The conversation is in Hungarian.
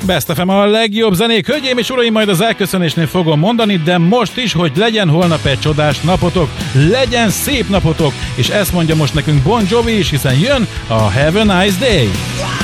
Best FM a legjobb zenék. Hölgyeim és uraim, majd az elköszönésnél fogom mondani, de most is, hogy legyen holnap egy csodás napotok, legyen szép napotok, és ezt mondja most nekünk Bon Jovi is, hiszen jön a Have a Nice Day.